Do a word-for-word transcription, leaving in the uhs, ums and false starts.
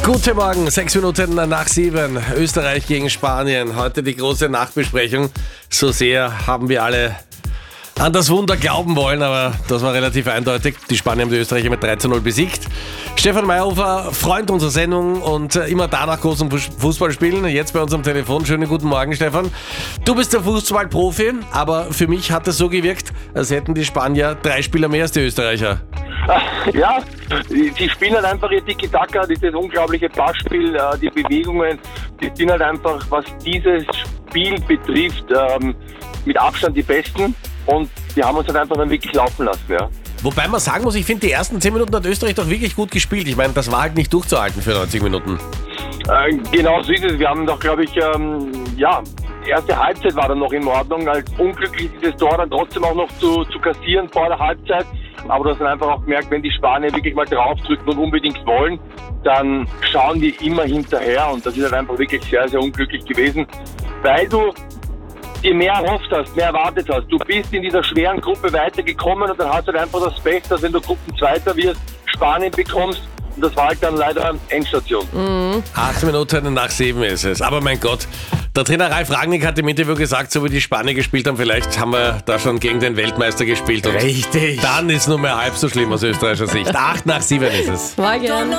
Guten Morgen, sechs Minuten nach sieben. Österreich gegen Spanien. Heute die große Nachbesprechung. So sehr haben wir alle an das Wunder glauben wollen, aber das war relativ eindeutig. Die Spanier haben die Österreicher mit drei zu null besiegt. Stefan Meyerhofer, Freund unserer Sendung und immer danach großen Fußball spielen. Jetzt bei uns am Telefon. Schönen guten Morgen, Stefan. Du bist der Fußballprofi, aber für mich hat es so gewirkt, als hätten die Spanier drei Spieler mehr als die Österreicher. Ja, die spielen halt einfach ihr Tiki-Taka, dieses unglaubliche Passspiel, die Bewegungen, die sind halt einfach, was dieses Spiel betrifft, mit Abstand die Besten und die haben uns halt einfach dann wirklich laufen lassen, ja. Wobei man sagen muss, ich finde, die ersten zehn Minuten hat Österreich doch wirklich gut gespielt. Ich meine, das war halt nicht durchzuhalten für neunzig Minuten. Äh, genau so ist es. Wir haben doch, glaube ich, ähm, ja, die erste Halbzeit war dann noch in Ordnung. Als unglücklich dieses Tor dann trotzdem auch noch zu, zu kassieren vor der Halbzeit. Aber du hast dann einfach auch gemerkt, wenn die Spanier wirklich mal draufdrücken und unbedingt wollen, dann schauen die immer hinterher. Und das ist halt einfach wirklich sehr, sehr unglücklich gewesen, weil du dir mehr erhofft hast, mehr erwartet hast. Du bist in dieser schweren Gruppe weitergekommen und dann hast du halt einfach das Pech, dass wenn du Gruppenzweiter wirst, Spanien bekommst. Und das war halt dann leider Endstation. Mhm. Acht Minuten nach sieben ist es. Aber mein Gott, der Trainer Ralf Rangnick hat im Interview gesagt, so wie die Spanier gespielt haben, vielleicht haben wir da schon gegen den Weltmeister gespielt. Und richtig. Dann ist nur mehr halb so schlimm aus österreichischer Sicht. Acht nach sieben ist es. Morgen.